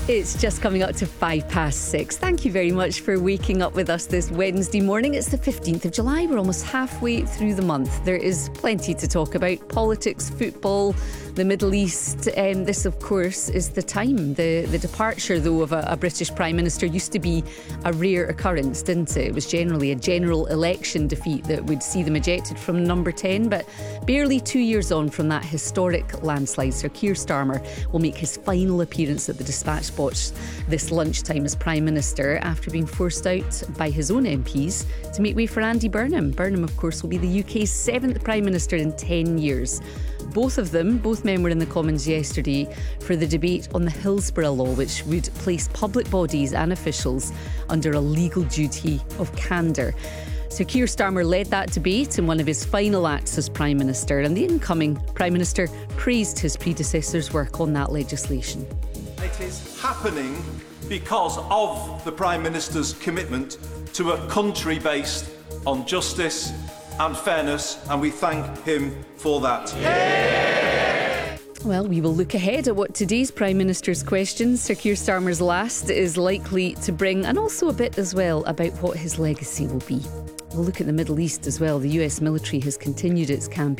It's just coming up to 6:05. Thank you very much for waking up with us this Wednesday morning. It's the 15th of July. We're almost halfway through the month. There is plenty to talk about. Politics, football, the Middle East. This, of course, is the time. The departure, though, of a British Prime Minister used to be a rare occurrence, didn't it? It was generally a general election defeat that would see them ejected from number 10. But barely 2 years on from that historic landslide, Sir Keir Starmer will make his final appearance at the Dispatch Box this lunchtime as Prime Minister after being forced out by his own MPs to make way for Andy Burnham. Burnham, of course, will be the UK's 7th Prime Minister in 10 years. Both men were in the Commons yesterday for the debate on the Hillsborough Law, which would place public bodies and officials under a legal duty of candour. Sir Keir Starmer led that debate in one of his final acts as Prime Minister, and the incoming Prime Minister praised his predecessor's work on that legislation. It is happening because of the Prime Minister's commitment to a country based on justice and fairness, and we thank him for that. Well, we will look ahead at what today's Prime Minister's questions, Sir Keir Starmer's last, is likely to bring, and also a bit as well about what his legacy will be. We'll look at the Middle East as well. The US military has continued its campaign